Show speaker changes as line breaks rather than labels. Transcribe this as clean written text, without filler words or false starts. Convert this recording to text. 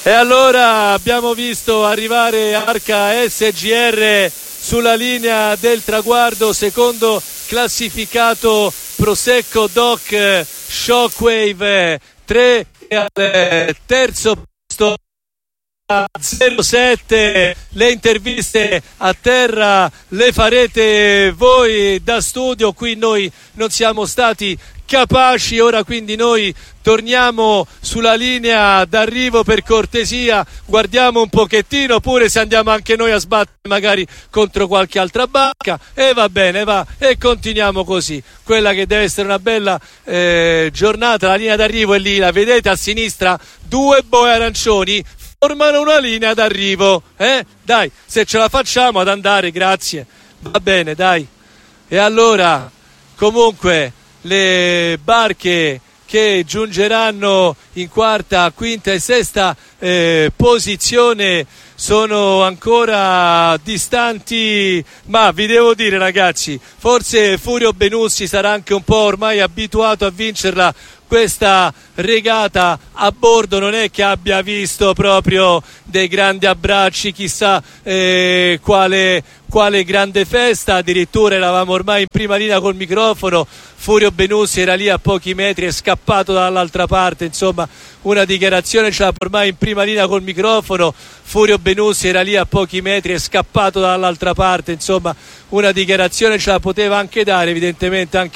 E allora abbiamo visto arrivare Arca SGR sulla linea del traguardo, secondo classificato Prosecco Doc Shockwave 3 al terzo posto. 07. Le interviste a terra le farete voi da studio, qui noi non siamo stati capaci, ora quindi noi torniamo sulla linea d'arrivo, per cortesia guardiamo un pochettino, pure se andiamo anche noi a sbattere magari contro qualche altra barca, e va bene, va, e continuiamo così. Quella che deve essere una bella giornata, la linea d'arrivo è lì, la vedete a sinistra, due boe arancioni formano una linea d'arrivo, dai, se ce la facciamo ad andare, grazie, va bene, dai. E allora comunque le barche che giungeranno in quarta, quinta e sesta posizione sono ancora distanti, ma vi devo dire ragazzi, forse Furio Benussi sarà anche un po' ormai abituato a vincerla questa regata a bordo, non è che abbia visto proprio dei grandi abbracci, chissà quale grande festa, addirittura eravamo ormai in prima linea col microfono, Furio Benussi era lì a pochi metri, è scappato dall'altra parte, insomma una dichiarazione ce l'ha ormai in prima linea col microfono, Furio Benussi era lì a pochi metri, è scappato dall'altra parte, insomma una dichiarazione ce la poteva anche dare evidentemente anche